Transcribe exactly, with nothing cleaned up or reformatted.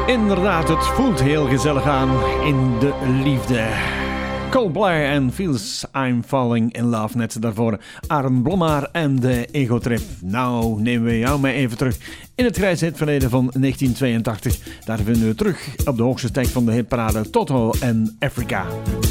Inderdaad, het voelt heel gezellig aan in de liefde. Coldplay en Feels I'm Falling in Love. Net daarvoor Arend Blommaar en de Ego Trip. Nou nemen we jou maar even terug in het grijze hitverleden van negentien tweeëntachtig. Daar vinden we terug op de hoogste stek van de hitparade Toto en Africa.